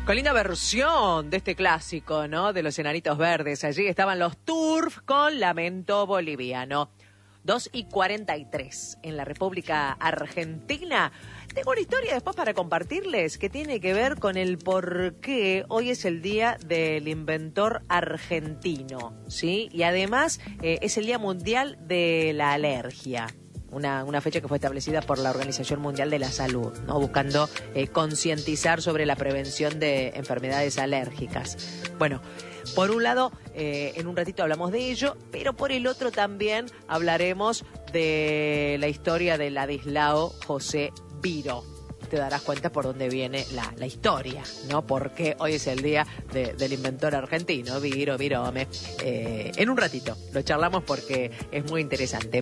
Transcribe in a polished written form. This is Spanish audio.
Con linda versión de este clásico, ¿no? De los Enanitos Verdes. Allí estaban los Turf con Lamento Boliviano. 2:43 en la República Argentina. Tengo una historia después para compartirles que tiene que ver con el por qué hoy es el Día del Inventor Argentino, ¿sí? Y además es el Día Mundial de la Alergia. Una fecha que fue establecida por la Organización Mundial de la Salud, ¿no? Buscando concientizar sobre la prevención de enfermedades alérgicas. Bueno, por un lado, en un ratito hablamos de ello, pero por el otro también hablaremos de la historia del Ladislao José Biro. Te darás cuenta por dónde viene la historia, ¿no? Porque hoy es el día del inventor argentino, Virome. En un ratito lo charlamos porque es muy interesante.